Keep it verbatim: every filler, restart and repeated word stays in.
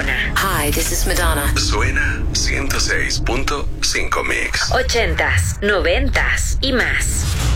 Barcelona. Hi, this is Madonna. Suena ciento seis punto cinco Mix. Ochentas, noventas y más.